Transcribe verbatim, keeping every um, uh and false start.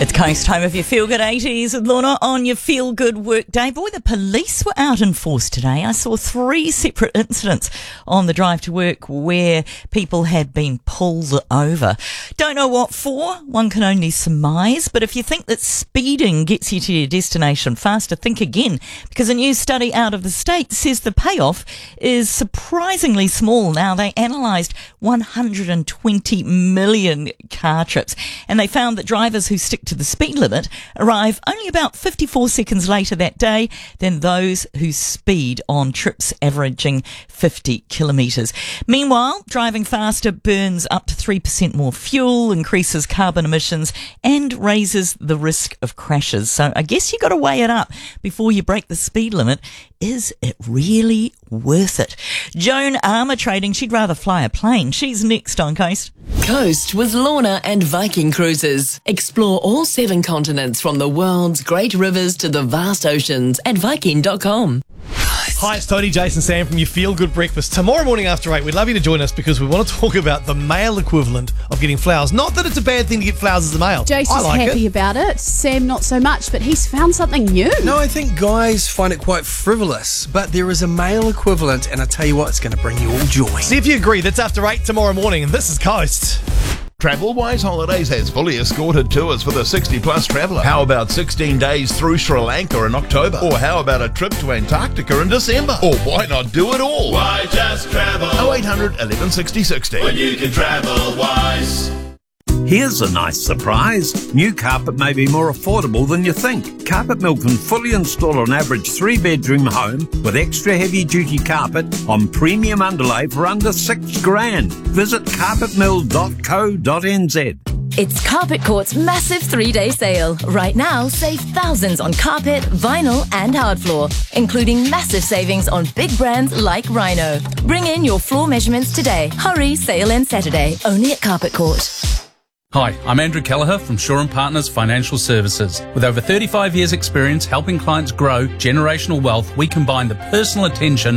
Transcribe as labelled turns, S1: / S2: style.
S1: It's Coast Home of your Feel Good eighties with Lorna on your Feel Good work day. Boy, the police were out in force today. I saw three separate incidents on the drive to work where people had been pulled over. Don't know what for, one can only surmise, but if you think that speeding gets you to your destination faster, think again, because a new study out of the state says the payoff is surprisingly small. Now, they analysed one hundred twenty million car trips, and they found that drivers who stick to the speed limit arrive only about fifty-four seconds later that day than those who speed on trips averaging fifty kilometres. Meanwhile, driving faster burns up to three percent more fuel, increases carbon emissions and raises the risk of crashes. So I guess you got to weigh it up before you break the speed limit. Is it really worth it? Joan Armour trading, she'd rather fly a plane. She's next on Coast.
S2: Coast with Lorna and Viking Cruises. Explore all seven continents from the world's great rivers to the vast oceans at viking dot com.
S3: Hi, it's Tony, Jason, Sam from your Feel Good Breakfast. Tomorrow morning after eight, we'd love you to join us because we want to talk about the male equivalent of getting flowers. Not that it's a bad thing to get flowers as a male.
S4: Jason's
S3: I like
S4: happy
S3: it.
S4: about it. Sam, not so much, but he's found something new.
S5: No, I think guys find it quite frivolous, but there is a male equivalent, and I tell you what, it's going to bring you all joy.
S3: See if you agree. That's after eight tomorrow morning, and this is Coast.
S6: TravelWise Holidays has fully escorted tours for the sixty plus traveller. How about sixteen days through Sri Lanka in October? Or how about a trip to Antarctica in December? Or why not do it all?
S7: Why just travel?
S6: oh eight hundred, eleven sixty, sixty.
S7: When you can travel wise.
S8: Here's a nice surprise. New carpet may be more affordable than you think. Carpet Mill can fully install an average three-bedroom home with extra heavy-duty carpet on premium underlay for under six grand. Visit carpet mill dot co dot n z.
S9: It's Carpet Court's massive three-day sale. Right now, save thousands on carpet, vinyl and hard floor, including massive savings on big brands like Rhino. Bring in your floor measurements today. Hurry, sale ends Saturday, only at Carpet Court.
S10: Hi, I'm Andrew Kelleher from Shaw and Partners Financial Services. With over thirty-five years experience helping clients grow generational wealth, we combine the personal attention